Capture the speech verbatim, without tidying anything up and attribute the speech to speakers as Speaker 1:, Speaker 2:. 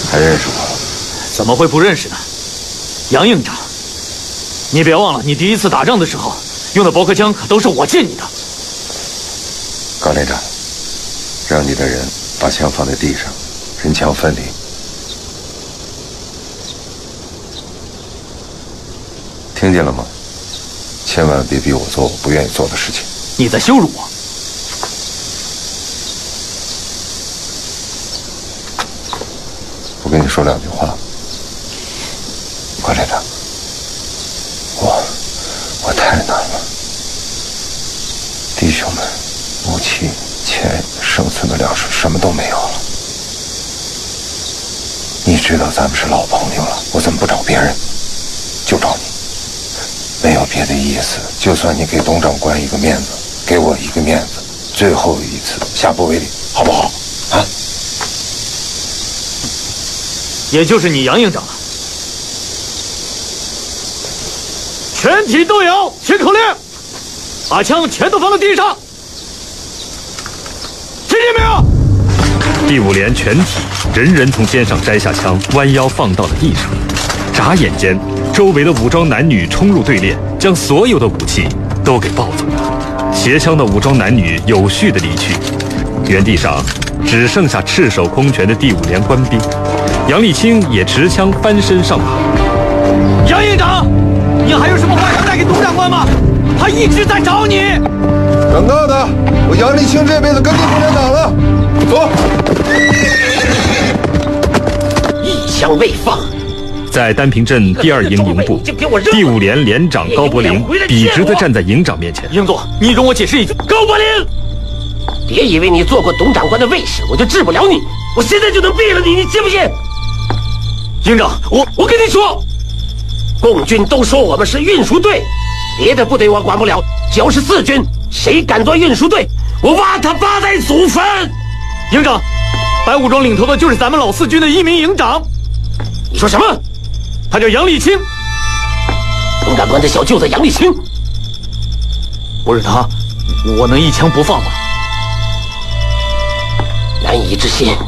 Speaker 1: 还认识我？
Speaker 2: 怎么会不认识呢？杨营长，你别忘了，你第一次打仗的时候用的驳壳枪可都是我借你的。
Speaker 1: 高连长，让你的人把枪放在地上，人枪分离。听见了吗？千万别逼我做我不愿意做的事情。
Speaker 2: 你在羞辱我。
Speaker 1: 我跟你说两句话，高连长，我我太难了。弟兄们，武器、钱、生存的粮食什么都没有了。你知道咱们是老朋友了，我怎么不找别人，就找你？没有别的意思，就算你给董长官一个面子，给我一个面子，最后一次下不为例，好不好？啊？
Speaker 2: 也就是你杨营长了。全体都有，听口令，把枪全都放到地上。听见没有？
Speaker 3: 第五连全体人人从肩上摘下枪，弯腰放到了地上。眨眼间，周围的武装男女冲入队列，将所有的武器都给抱走了。携枪的武装男女有序地离去，原地上只剩下赤手空拳的第五连官兵。杨立清也持枪翻身上马。
Speaker 2: 杨营长，你还有什么话想带给董长官吗？他一直在找你。
Speaker 1: 长大的，我杨立清这辈子跟你共产党了。走。
Speaker 4: 一枪未放。
Speaker 3: 在单平镇第二营营部，第五连连长高柏林笔直地站在营长面前。
Speaker 2: 营座，你容我解释一句。
Speaker 4: 高柏林，别以为你做过董长官的卫士，我就治不了你。我现在就能毙了你，你信不信？
Speaker 2: 营长，我
Speaker 4: 我跟你说，共军都说我们是运输队，别的部队我管不了，只要是四军，谁敢钻运输队，我挖他八代祖坟。
Speaker 2: 营长，白武装领头的就是咱们老四军的一名营长。
Speaker 4: 你说什么？
Speaker 2: 他叫杨立清。
Speaker 4: 董长官的小舅子杨立清，
Speaker 2: 不是他，我能一枪不放吗？
Speaker 4: 难以置信，